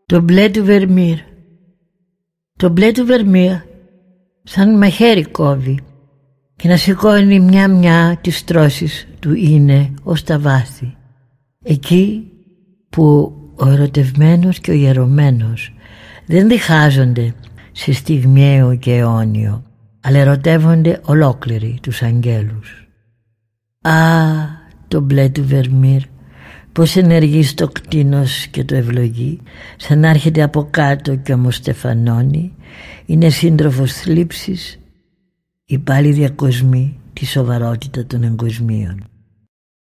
Το μπλε του Βερμήρ. Το μπλε του Βερμήρ σαν μαχαίρι κόβει και να σηκώνει μια-μια τις τρώσεις του είναι ως τα βάθη. Εκεί που ο ερωτευμένος και ο ιερωμένος δεν διχάζονται σε στιγμιαίο και αιώνιο, αλλά ερωτεύονται ολόκληροι τους αγγέλους. Α, το μπλε του Βερμήρ, πως ενεργεί στο κτίνος και το ευλογεί, σαν να έρχεται από κάτω και όμως στεφανώνει, είναι σύντροφος θλίψης ή πάλι διακοσμεί τη σοβαρότητα των εγκοσμίων.